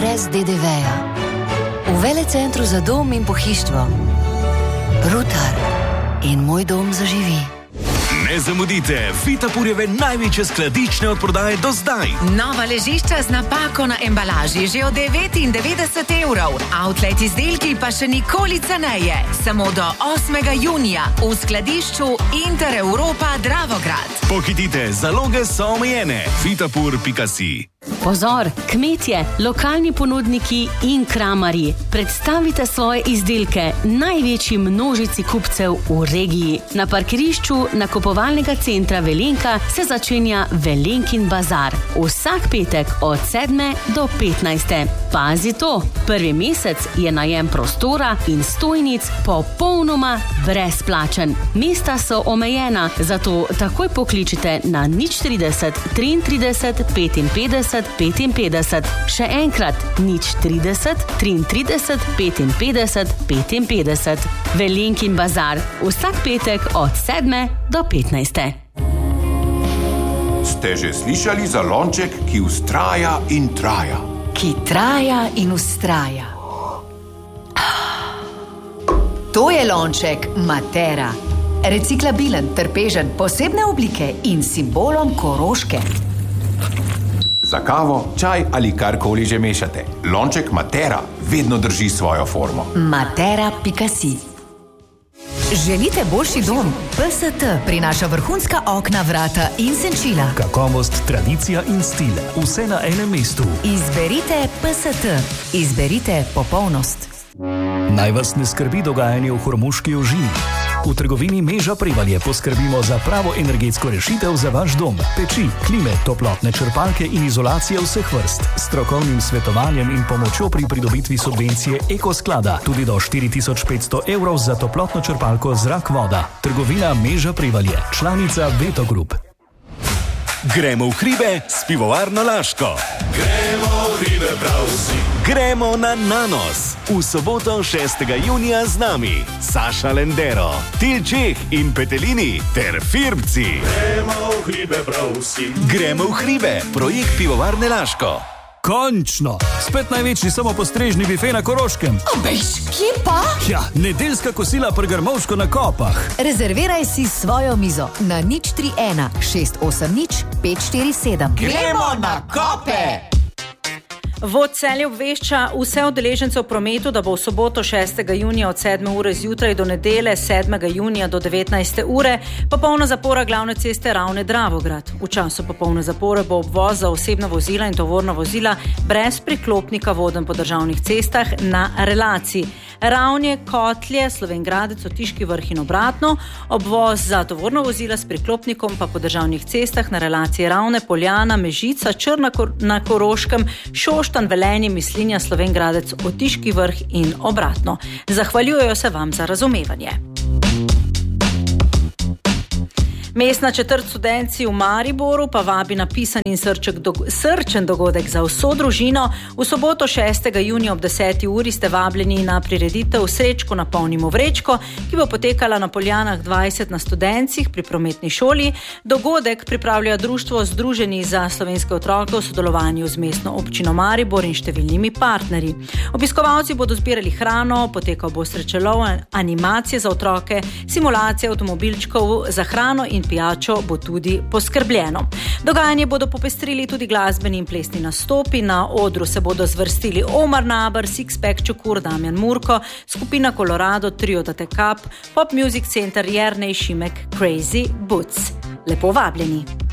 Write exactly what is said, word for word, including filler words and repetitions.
brez D D V-ja. V velecentru za dom in pohištvo. Rutar in moj dom zaživi. Ne zamudite Vitapurjeve največje skladične odprodaje do zdaj. Nova ležišča z napako na embalaži že od devetindevetdeset evrov. Outlet izdelki pa še nikoli ceneje. Samo do osmega junija v skladišču Inter Europa Dravograd. Pohitite, zaloge so omejene. vitapur pika si. Pozor, kmetje, lokalni ponudniki in kramarji, predstavite svoje izdelke največji množici kupcev v regiji. Na parkirišču nakupovalnega centra Velenka se začenja Velenkin bazar. Vsak petek od sedme do petnajste. Pazi to, prvi mesec je najem prostora in stojnic popolnoma brezplačen. Mesta so omejena, zato takoj pokličite na nič trideset, triintrideset, petinpetdeset, petinpetdeset. Še enkrat, nič trideset, triintrideset, petinpetdeset, petinpetdeset. Velenkin bazar, vsak petek od sedme do petnajste. Ste že slišali za lonček, ki vztraja in traja? Ki traja in vztraja. To je lonček Matera. Reciklabilen, trpežen, posebne oblike in simbolom Koroške. Za kavo, čaj ali karkoli že mešate. Lonček Matera vedno drži svojo formo. Matera pika si. Želite boljši dom? P S T prinaša vrhunska okna, vrata in senčila. Kakovost, tradicija in stil. Vse na enem mestu. Izberite P S T. Izberite popolnost. Naj vas ne skrbi dogajanje v Hormuški ožini. V trgovini Meža Prevalje poskrbimo za pravo energetsko rešitev za vaš dom. Peči, klime, toplotne črpalke in izolacije vseh vrst. S strokovnim svetovanjem in pomočjo pri pridobitvi subvencije Ekosklada. Tudi do štiri tisoč petsto evrov za toplotno črpalko zrak-voda. Trgovina Meža Prevalje. Članica Veto Group. Gremo v hribe s pivovarno Laško. Gremo v hribe prav vsi. Gremo na Nanos. V soboto šestega junija z nami Saša Lendero, Tilčeh in Petelini ter Firbci. Gremo v hribe prav vsi. Gremo v hribe, projekt pivovarne Laško. Končno! Spet največji samopostrežni bife na Koroškem. Obejš, kje pa? Ja, nedeljska kosila pri Grmovško na Kopah. Rezerviraj si svojo mizo na nič tri ena, šest osem nič, pet štiri sedem. Gremo na Kope! Vod Celje obvešča vse udeležence v prometu, da bo v soboto šestega junija od sedme ure zjutraj do nedele sedmega junija do devetnajste ure popolna zapora glavne ceste Ravne-Dravograd. V času popolne zapore bo obvoz za osebna vozila in tovorna vozila brez priklopnika voden po državnih cestah na relaciji Ravnje, Kotlje, Slovenj Gradec, Otiški Vrh in obratno, obvoz za tovorna vozila s priklopnikom pa po državnih cestah na relaciji Ravne, Poljana, Mežica, Črna na Koroškem, Šoštanj, Velenje, Mislinja, Slovenj Gradec, Otiški Vrh in obratno. Zahvaljujejo se vam za razumevanje. Mestna četrt Studenci v Mariboru pa vabi na pisan in srčen dogodek za vso družino. V soboto šestega junija ob deseti uri ste vabljeni na prireditev Srečko napolnimo vrečko, ki bo potekala na Poljanah dvajset na Studencih pri prometni šoli. Dogodek pripravlja društvo Združeni za slovenske otroke v sodelovanju z mestno občino Maribor in številnimi partnerji. Obiskovalci bodo zbirali hrano, potekal bo srečelov, animacije za otroke, simulacije avtomobilčkov za hrano in pijačo bo tudi poskrbljeno. Dogajanje bodo popestrili tudi glasbeni in plesni nastopi. Na odru se bodo zvrstili Omar Naber, Sixpack Čukur, Damjan Murko, skupina Colorado, Trio da Tekap, Pop Music Center, Jernej Šimek, Crazy Boots. Lepo vabljeni!